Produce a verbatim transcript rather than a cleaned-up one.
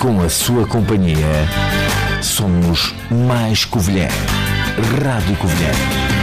com a sua companhia, somos mais Covilhã. Rádio Covilhã.